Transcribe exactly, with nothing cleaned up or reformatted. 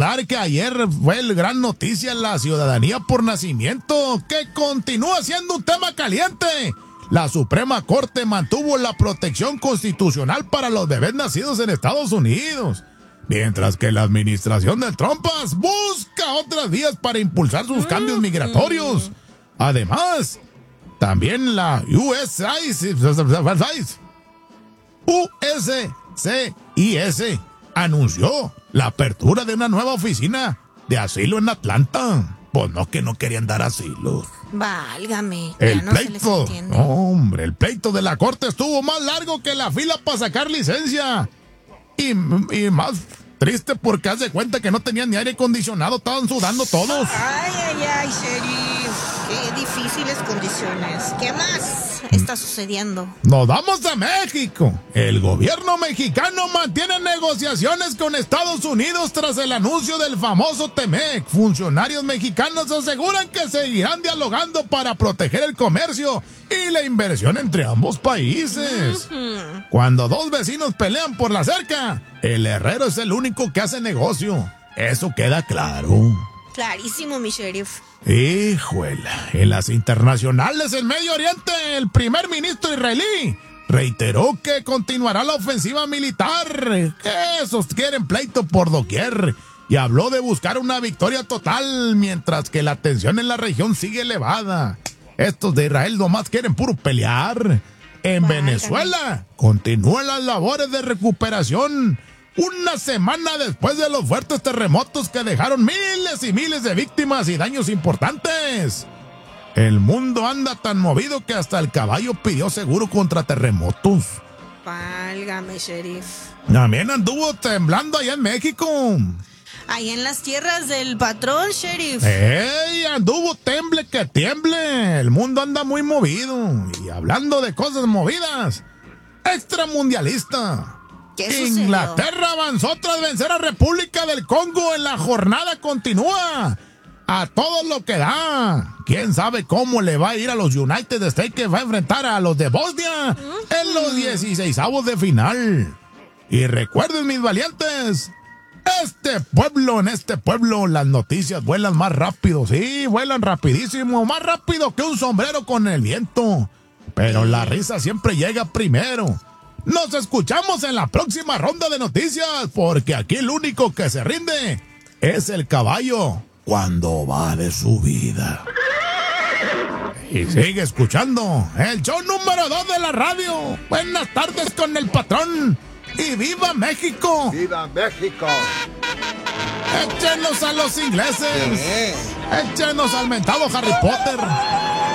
recordar que ayer fue el gran noticia la ciudadanía por nacimiento, que continúa siendo un tema caliente. La Suprema Corte mantuvo la protección constitucional para los bebés nacidos en Estados Unidos, mientras que la administración de Trumpas busca otras vías para impulsar sus cambios migratorios. Además, también la U S C I S anunció la apertura de una nueva oficina de asilo en Atlanta. Pues no, que no querían dar asilo. Válgame, el ya no pleito, se les entiende. no, hombre, el pleito de la corte estuvo más largo que la fila para sacar licencia. Y, y más triste porque haz de cuenta que no tenían ni aire acondicionado, estaban sudando todos. Ay, ay, ay, sheriff. Qué difíciles condiciones. ¿Qué más está sucediendo? Nos vamos a México. El gobierno mexicano mantiene negociaciones con Estados Unidos tras el anuncio del famoso T-MEC. Funcionarios mexicanos aseguran que seguirán dialogando para proteger el comercio y la inversión entre ambos países. Uh-huh. Cuando dos vecinos pelean por la cerca, el herrero es el único que hace negocio. Eso queda claro. Clarísimo, mi sheriff. Hijuela, en las internacionales en Medio Oriente, el primer ministro israelí reiteró que continuará la ofensiva militar, que esos quieren pleito por doquier, y habló de buscar una victoria total, mientras que la tensión en la región sigue elevada. Estos de Israel nomás quieren puro pelear. En Válgame. Venezuela continúan las labores de recuperación una semana después de los fuertes terremotos que dejaron miles y miles de víctimas y daños importantes. El mundo anda tan movido que hasta el caballo pidió seguro contra terremotos. Válgame, sheriff. También anduvo temblando allá en México. Ahí en las tierras del patrón, sheriff. ¡Ey! Anduvo temble que tiemble. El mundo anda muy movido. Y hablando de cosas movidas, extramundialista. Inglaterra avanzó tras vencer a República del Congo en la jornada continúa. A todo lo que da. ¿Quién sabe cómo le va a ir a los United States, que va a enfrentar a los de Bosnia uh-huh. en los dieciseisavos de final? Y recuerden, mis valientes, este pueblo, en este pueblo las noticias vuelan más rápido. Sí, vuelan rapidísimo, más rápido que un sombrero con el viento. Pero la risa siempre llega primero. Nos escuchamos en la próxima ronda de noticias, porque aquí el único que se rinde es el caballo cuando va de subida. Y sigue escuchando el show número dos de la radio. Buenas tardes con el patrón. Y ¡viva México! ¡Viva México! Échenos a los ingleses. Sí. Échenos al mentado Harry Potter.